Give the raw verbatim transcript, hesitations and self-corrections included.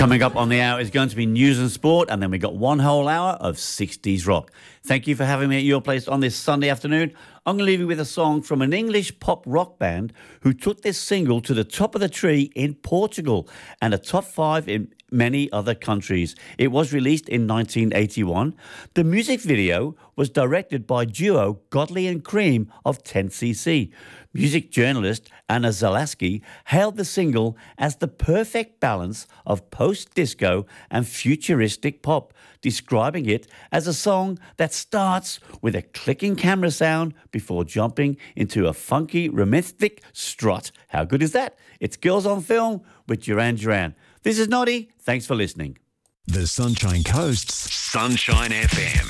Coming up on the hour is going to be news and sport, and then we got one whole hour of sixties rock. Thank you for having me at your place on this Sunday afternoon. I'm going to leave you with a song from an English pop rock band who took this single to the top of the tree in Portugal and a top five in many other countries. It was released in nineteen eighty-one. The music video was directed by duo Godley and Cream of ten C C. Music journalist Anna Zalaski hailed the single as the perfect balance of post-disco and futuristic pop, describing it as a song that starts with a clicking camera sound before jumping into a funky rhythmic strut. How good is that? It's Girls on Film with Duran Duran. This is Noddy. Thanks for listening. The Sunshine Coast's Sunshine F M.